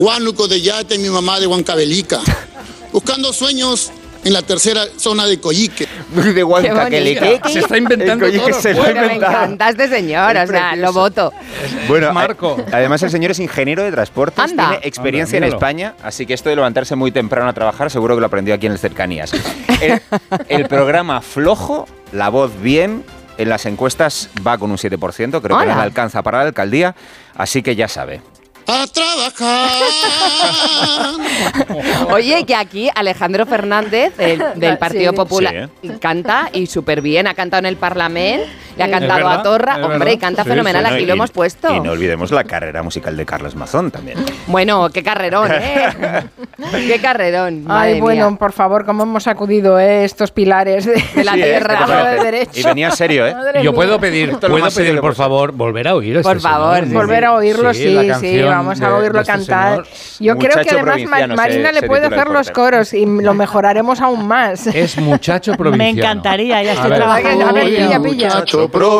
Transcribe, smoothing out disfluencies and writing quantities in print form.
Huánuco de Yate, mi mamá de Huancavelica. Buscando sueños en la tercera zona de Coyique. De Huancavelica. Se está inventando todo. Bueno, me encanta este señor, o sea, lo voto. Bueno, Marco. Además el señor es ingeniero de transportes, Anda. tiene experiencia en Anda, míralo. España, así que esto de levantarse muy temprano a trabajar seguro que lo aprendió aquí en las cercanías. El programa flojo, la voz bien, en las encuestas va con un 7%, creo que no le alcanza para la alcaldía, así que ya sabe. ¡A trabajar! Oye, que aquí Alejandro Fernández, del Partido Popular, canta y súper bien. Ha cantado en el Parlamento, le ha cantado verdad, a Torra. es Hombre, verdad. y canta Sí, fenomenal, Bueno, aquí lo hemos puesto. Y no olvidemos la carrera musical de Carlos Mazón también. Bueno, qué carrerón, ¿eh? Qué carrerón. Ay, madre bueno, mía. por favor, cómo hemos sacudido estos pilares de la Sí, tierra, ¿qué te de parece? derecho. Y venía serio, ¿eh? Madre Yo mía. puedo pedir, Esto es lo más serio que por puede ser. favor, volver a oír Por favor, sí, Volver a oírlo, sí, la sí, canción vamos a de oírlo este cantar. señor. Yo creo que Muchacho además provinciano Marina se le puede titula hacer el los corte. coros y lo mejoraremos aún más. Es muchacho provinciano. Me encantaría, ya estoy A ver. trabajando. A ver, en ello. pilla. Muchacho provinciano.